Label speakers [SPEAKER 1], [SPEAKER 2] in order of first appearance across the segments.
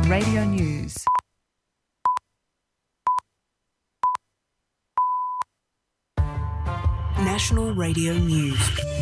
[SPEAKER 1] Radio News.
[SPEAKER 2] National Radio News.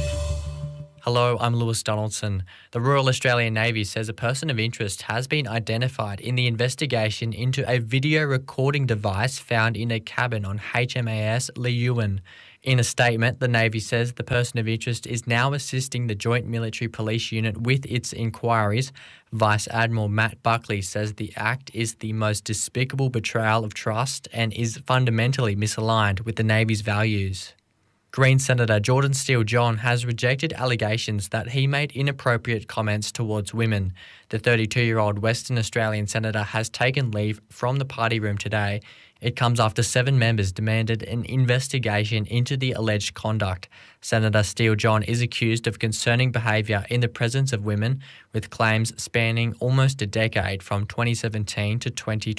[SPEAKER 3] Hello, I'm Lewis Donaldson. The Royal Australian Navy says a person of interest has been identified in the investigation into a video recording device found in a cabin on HMAS Leeuwin. In a statement, the Navy says the person of interest is now assisting the Joint Military Police Unit with its inquiries. Vice Admiral Matt Buckley says the act is the most despicable betrayal of trust and is fundamentally misaligned with the Navy's values. Green Senator Jordan Steele-John has rejected allegations that he made inappropriate comments towards women. The 32-year-old Western Australian senator has taken leave from the party room today. It comes after 7 members demanded an investigation into the alleged conduct. Senator Steele-John is accused of concerning behaviour in the presence of women, with claims spanning almost a decade from 2017 to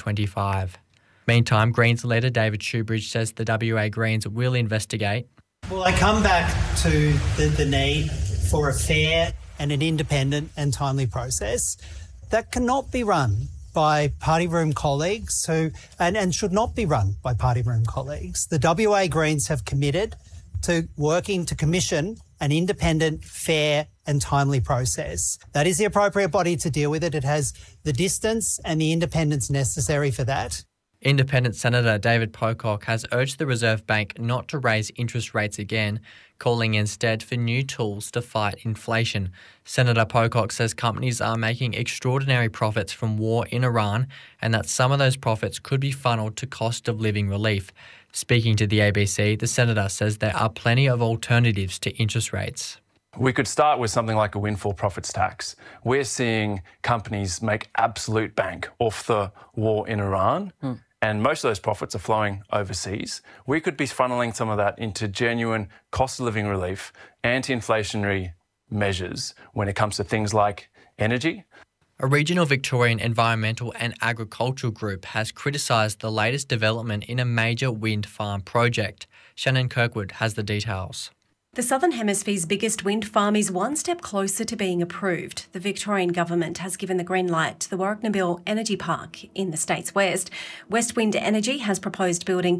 [SPEAKER 3] 2025. Meantime, Greens leader David Shoebridge says the WA Greens will investigate.
[SPEAKER 4] Well, I come back to the need for a fair and an independent and timely process that cannot be run by party room colleagues and should not be run by party room colleagues. The WA Greens have committed to working to commission an independent, fair and timely process. That is the appropriate body to deal with it. It has the distance and the independence necessary for that.
[SPEAKER 3] Independent Senator David Pocock has urged the Reserve Bank not to raise interest rates again, calling instead for new tools to fight inflation. Senator Pocock says companies are making extraordinary profits from war in Iran and that some of those profits could be funneled to cost of living relief. Speaking to the ABC, the senator says there are plenty of alternatives to interest rates.
[SPEAKER 5] We could start with something like a windfall profits tax. We're seeing companies make absolute bank off the war in Iran. And most of those profits are flowing overseas. We could be funneling some of that into genuine cost of living relief, anti-inflationary measures when it comes to things like energy.
[SPEAKER 3] A regional Victorian environmental and agricultural group has criticised the latest development in a major wind farm project. Shannon Kirkwood has the details.
[SPEAKER 6] The Southern Hemisphere's biggest wind farm is one step closer to being approved. The Victorian government has given the green light to the Warrnambool Energy Park in the state's west. West Wind Energy has proposed building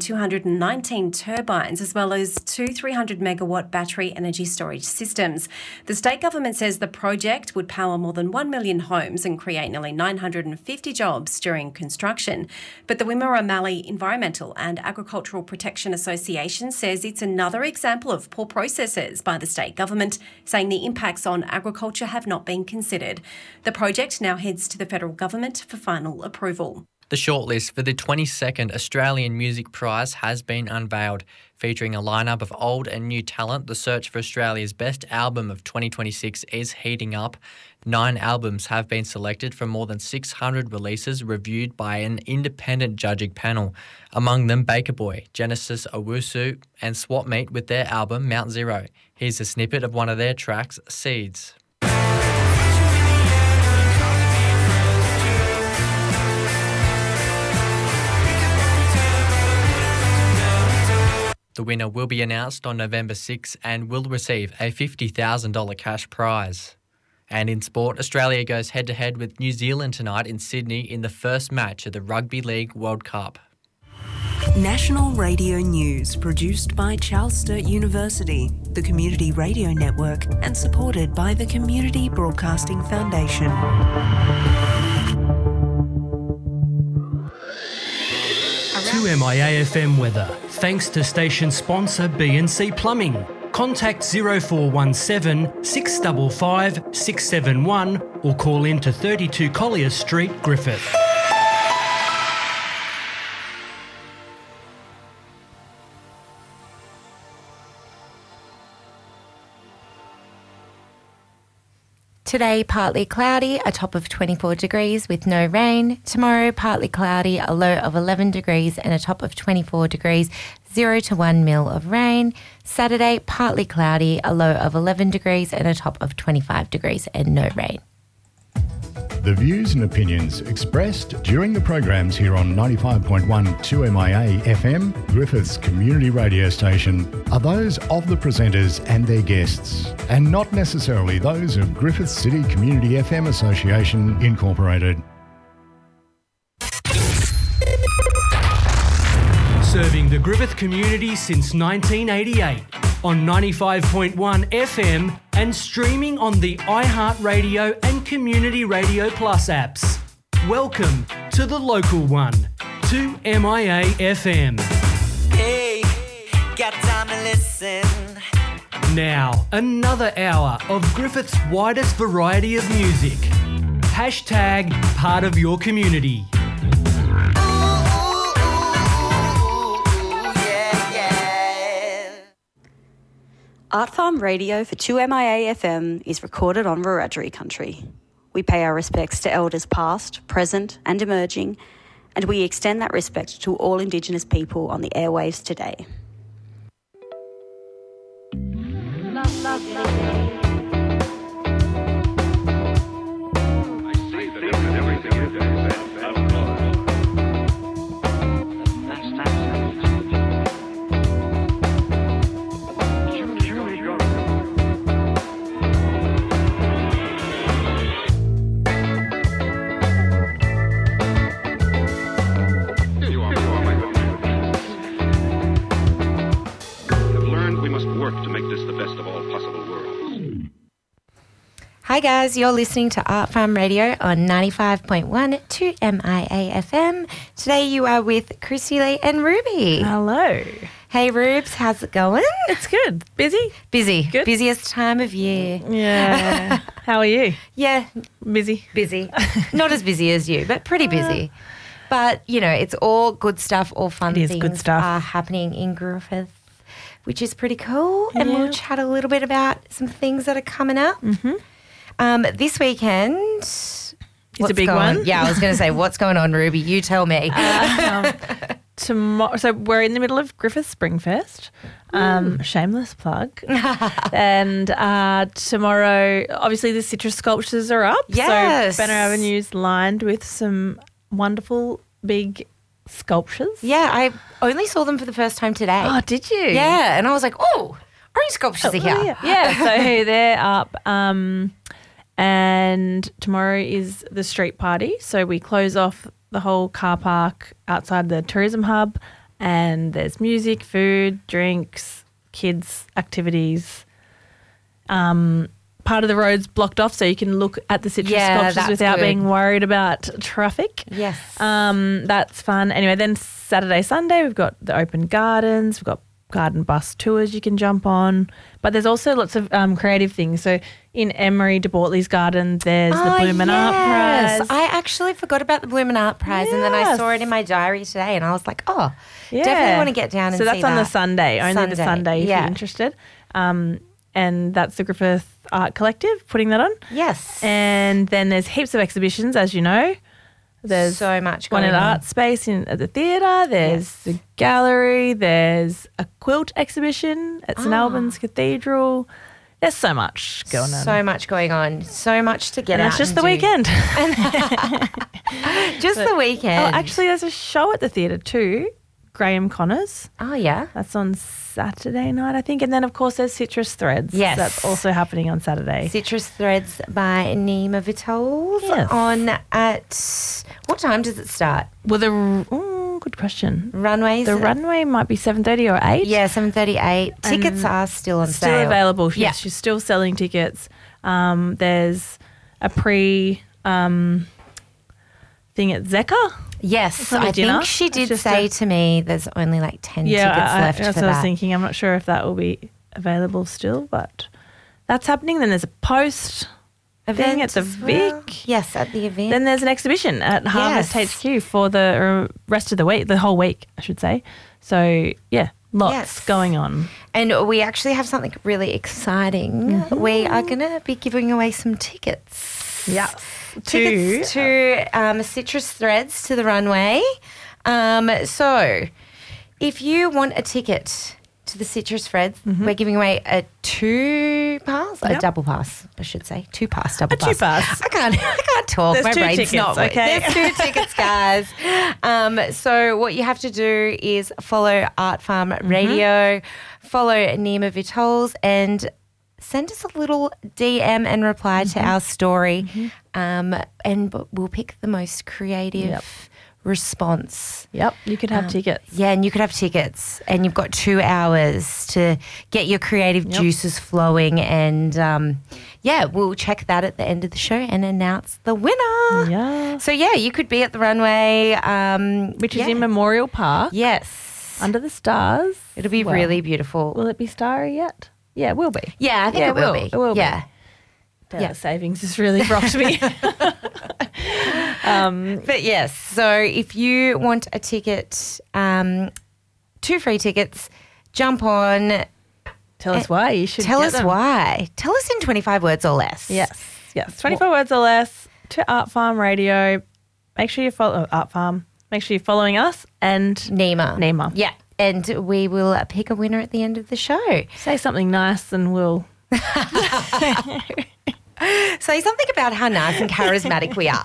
[SPEAKER 6] 219 turbines as well as 2 300-megawatt battery energy storage systems. The state government says the project would power more than 1 million homes and create nearly 950 jobs during construction. But the Wimmera Mallee Environmental and Agricultural Protection Association says it's another example of poor process by the state government, saying the impacts on agriculture have not been considered. The project now heads to the federal government for final approval.
[SPEAKER 3] The shortlist for the 22nd Australian Music Prize has been unveiled. Featuring a lineup of old and new talent, the search for Australia's best album of 2026 is heating up. 9 albums have been selected from more than 600 releases reviewed by an independent judging panel. Among them, Baker Boy, Genesis Owusu and Swap Meet with their album Mount Zero. Here's a snippet of one of their tracks, Seeds. The winner will be announced on November 6 and will receive a $50,000 cash prize. And in sport, Australia goes head-to-head with New Zealand tonight in Sydney in the first match of the Rugby League World Cup.
[SPEAKER 2] National Radio News, produced by Charles Sturt University, the Community Radio Network, and supported by the Community Broadcasting Foundation.
[SPEAKER 7] 2MIA FM weather, thanks to station sponsor B&C Plumbing. Contact 0417 655 671 or call in to 32 Collier Street, Griffith.
[SPEAKER 8] Today, partly cloudy, a top of 24 degrees with no rain. Tomorrow, partly cloudy, a low of 11 degrees and a top of 24 degrees, 0 to 1 mil of rain. Saturday, partly cloudy, a low of 11 degrees and a top of 25 degrees and no rain.
[SPEAKER 9] The views and opinions expressed during the programs here on 95.1 2MIA FM, Griffith's community radio station, are those of the presenters and their guests, and not necessarily those of Griffith City Community FM Association Incorporated.
[SPEAKER 7] Serving the Griffith community since 1988 on 95.1 FM and streaming on the iHeartRadio and Community Radio Plus apps. Welcome to the local one, 2MIA FM.
[SPEAKER 1] Hey, got time to listen.
[SPEAKER 7] Now, another hour of Griffith's widest variety of music. Hashtag part of your community.
[SPEAKER 10] Art Farm Radio for 2MIA FM is recorded on Wiradjuri country. We pay our respects to elders past, present and emerging, and we extend that respect to all Indigenous people on the airwaves today.
[SPEAKER 8] Hi guys, you're listening to Art Farm Radio on 95.1 2MIA FM. Today you are with Christy Lee and Ruby.
[SPEAKER 11] Hello.
[SPEAKER 8] Hey Rubes, how's it going?
[SPEAKER 11] It's good. Busy?
[SPEAKER 8] Busy.
[SPEAKER 11] Good.
[SPEAKER 8] Busiest time of year.
[SPEAKER 11] Yeah. How are you?
[SPEAKER 8] Yeah.
[SPEAKER 11] Busy.
[SPEAKER 8] Not as busy as you, but pretty busy. But, you know, it's all good stuff, all fun
[SPEAKER 11] It is
[SPEAKER 8] things
[SPEAKER 11] good stuff.
[SPEAKER 8] are happening in Griffith, which is pretty cool. And we'll chat a little bit about some things that are coming up. This weekend
[SPEAKER 11] is a big one.
[SPEAKER 8] Yeah, I was going to say, what's going on, Ruby? You tell me.
[SPEAKER 11] Tomorrow, so we're in the middle of Griffith Springfest. Shameless plug. And tomorrow, obviously, the citrus sculptures are up.
[SPEAKER 8] Yes.
[SPEAKER 11] So Banner Avenue's lined with some wonderful big sculptures.
[SPEAKER 8] Yeah, I only saw them for the first time today.
[SPEAKER 11] Oh, did you?
[SPEAKER 8] Yeah, and I was like, oh, orange sculptures are here.
[SPEAKER 11] Yeah, so they're up. And tomorrow is the street party. So we close off the whole car park outside the tourism hub, and there's music, food, drinks, kids, activities. Part of the road's blocked off so you can look at the citrus sculptures without being worried about traffic.
[SPEAKER 8] Yes.
[SPEAKER 11] That's fun. Anyway, then Saturday, Sunday, we've got the open gardens, we've got garden bus tours you can jump on. But there's also lots of creative things. So in Emery de Bortley's garden, there's the Bloomin' Art Prize.
[SPEAKER 8] I actually forgot about the Bloomin' Art Prize and then I saw it in my diary today and I was like, oh, definitely want to get down and see that.
[SPEAKER 11] So that's on the Sunday, only the Sunday if you're interested. And that's the Griffith Art Collective putting that on.
[SPEAKER 8] Yes.
[SPEAKER 11] And then there's heaps of exhibitions, as you know. There's
[SPEAKER 8] so much going
[SPEAKER 11] on. One
[SPEAKER 8] on.
[SPEAKER 11] at Art Space at the theatre. There's the gallery. There's a quilt exhibition at St Albans Cathedral. There's so much going on.
[SPEAKER 8] So much going on. So much to get out.
[SPEAKER 11] It's just the weekend.
[SPEAKER 8] The weekend.
[SPEAKER 11] Oh, actually, there's a show at the theatre too. Graham Connors.
[SPEAKER 8] Oh, yeah.
[SPEAKER 11] That's on Saturday night, I think. And then, of course, there's Citrus Threads.
[SPEAKER 8] Yes.
[SPEAKER 11] That's also happening on Saturday.
[SPEAKER 8] Citrus Threads by Nima Vitols on at... What time does it start?
[SPEAKER 11] Well, good question.
[SPEAKER 8] Runways?
[SPEAKER 11] The runway might be 7:30 or 8.
[SPEAKER 8] Yeah, 7:30, 8. Tickets are still on sale.
[SPEAKER 11] Still available. Yes, she's still selling tickets. There's a pre thing at Zeka.
[SPEAKER 8] Yes, I think she did say to me there's only like 10 tickets left for that.
[SPEAKER 11] That's what I was thinking. I'm not sure if that will be available still, but that's happening. Then there's a post event at the Vic.
[SPEAKER 8] Yes, at the event.
[SPEAKER 11] Then there's an exhibition at Harvest HQ for the rest of the week, the whole week, I should say. So, yeah, lots going on.
[SPEAKER 8] And we actually have something really exciting. We are going to be giving away some tickets.
[SPEAKER 11] Yeah.
[SPEAKER 8] Tickets to Citrus Threads to the runway. So if you want a ticket to the Citrus Threads, we're giving away a 2-pass, a double pass, I should say. 2-pass, double pass.
[SPEAKER 11] 2-pass.
[SPEAKER 8] I can't talk.
[SPEAKER 11] There's
[SPEAKER 8] My
[SPEAKER 11] 2
[SPEAKER 8] brain's
[SPEAKER 11] tickets,
[SPEAKER 8] not
[SPEAKER 11] okay?
[SPEAKER 8] There's 2 tickets, guys. So what you have to do is follow Art Farm Radio, follow Nima Vitols, and send us a little DM and reply to our story, and we'll pick the most creative response.
[SPEAKER 11] Yep, you could have tickets.
[SPEAKER 8] Yeah, and you could have tickets, and you've got 2 hours to get your creative juices flowing. And we'll check that at the end of the show and announce the winner.
[SPEAKER 11] Yeah.
[SPEAKER 8] So you could be at the runway,
[SPEAKER 11] which is in Memorial Park.
[SPEAKER 8] Yes,
[SPEAKER 11] under the stars.
[SPEAKER 8] It'll be really beautiful.
[SPEAKER 11] Will it be starry yet? Yeah, it will be.
[SPEAKER 8] Yeah, I think it will be.
[SPEAKER 11] It will be.
[SPEAKER 8] Yeah.
[SPEAKER 11] Savings has really rocked me.
[SPEAKER 8] But yes, so if you want a ticket, 2 free tickets, jump on.
[SPEAKER 11] Tell us why you should
[SPEAKER 8] Tell
[SPEAKER 11] get
[SPEAKER 8] us
[SPEAKER 11] them.
[SPEAKER 8] why. Tell us in 25 words or less.
[SPEAKER 11] Yes. 25 words or less to Art Farm Radio. Make sure you follow Art Farm. Make sure you're following us and
[SPEAKER 8] Nima. Yeah. And we will pick a winner at the end of the show.
[SPEAKER 11] Say something nice and we'll...
[SPEAKER 8] Say something about how nice and charismatic we are.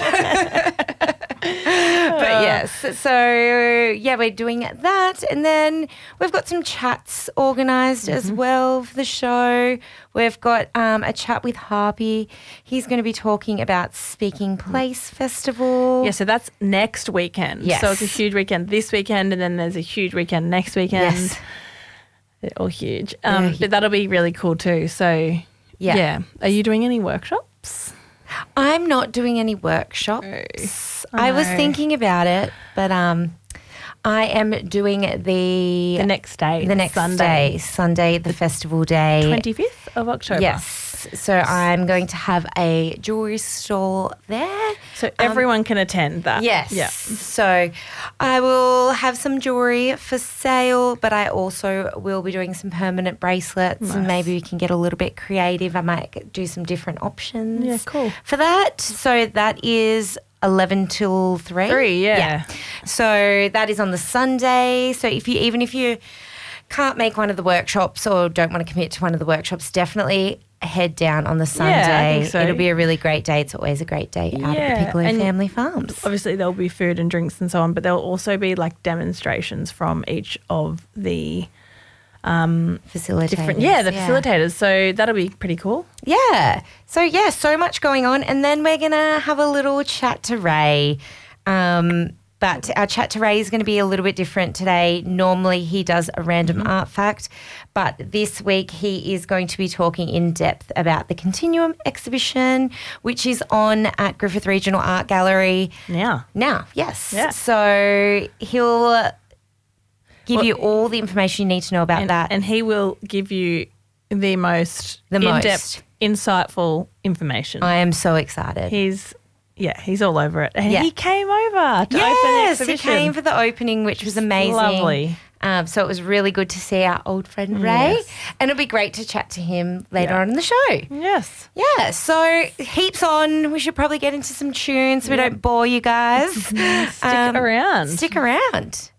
[SPEAKER 8] But yes, so we're doing that. And then we've got some chats organised as well for the show. We've got a chat with Harpy. He's going to be talking about Speaking Place Festival.
[SPEAKER 11] Yeah, so that's next weekend.
[SPEAKER 8] Yes.
[SPEAKER 11] So it's a huge weekend this weekend, and then there's a huge weekend next weekend.
[SPEAKER 8] Yes.
[SPEAKER 11] They're all huge. But that'll be really cool too. So, yeah. Are you doing any workshops?
[SPEAKER 8] I'm not doing any workshops. I was thinking about it, but I am doing the
[SPEAKER 11] next day.
[SPEAKER 8] The next Sunday, the festival day.
[SPEAKER 11] 25th of October.
[SPEAKER 8] Yes. So I'm going to have a jewellery stall there.
[SPEAKER 11] So everyone can attend that.
[SPEAKER 8] Yes.
[SPEAKER 11] Yeah.
[SPEAKER 8] So I will have some jewellery for sale, but I also will be doing some permanent bracelets and maybe we can get a little bit creative. I might do some different options.
[SPEAKER 11] Yeah, cool.
[SPEAKER 8] For that. So that is 11 till 3.
[SPEAKER 11] 3, yeah.
[SPEAKER 8] So that is on the Sunday. So if you can't make one of the workshops or don't want to commit to one of the workshops, definitely head down on the Sunday.
[SPEAKER 11] Yeah, I think so.
[SPEAKER 8] It'll be a really great day. It's always a great day out at the Piccolo Family Farms.
[SPEAKER 11] Obviously there'll be food and drinks and so on, but there'll also be like demonstrations from each of the
[SPEAKER 8] facilitators.
[SPEAKER 11] Facilitators. So that'll be pretty cool.
[SPEAKER 8] Yeah. So so much going on. And then we're going to have a little chat to Ray. But our chat to Ray is going to be a little bit different today. Normally he does a random art fact, but this week he is going to be talking in depth about the Continuum exhibition, which is on at Griffith Regional Art Gallery.
[SPEAKER 11] Now,
[SPEAKER 8] yes.
[SPEAKER 11] Yeah.
[SPEAKER 8] So he'll give you all the information you need to know about that.
[SPEAKER 11] And he will give you the most in-depth, insightful information.
[SPEAKER 8] I am so excited.
[SPEAKER 11] He's all over it. And he came over to open the exhibition.
[SPEAKER 8] He came for the opening, which was amazing.
[SPEAKER 11] Lovely.
[SPEAKER 8] So it was really good to see our old friend Ray.
[SPEAKER 11] Yes.
[SPEAKER 8] And it'll be great to chat to him later on in the show.
[SPEAKER 11] Yes.
[SPEAKER 8] Yeah, so heaps on. We should probably get into some tunes so we don't bore you guys.
[SPEAKER 11] Stick around.
[SPEAKER 8] Stick around.